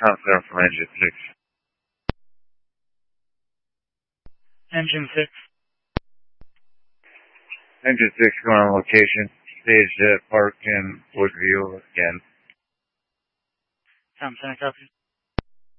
confirm from engine 6. Engine 6. Engine 6 going on location. Stage park in Woodview again. Tom, 10 copy.